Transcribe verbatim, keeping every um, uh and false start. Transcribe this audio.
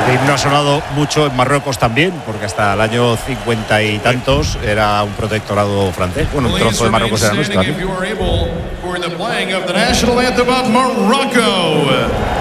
Este himno ha sonado mucho en Marruecos también, porque hasta el año cincuenta y tantos era un protectorado francés. Bueno, un trozo de Marruecos era nuestro.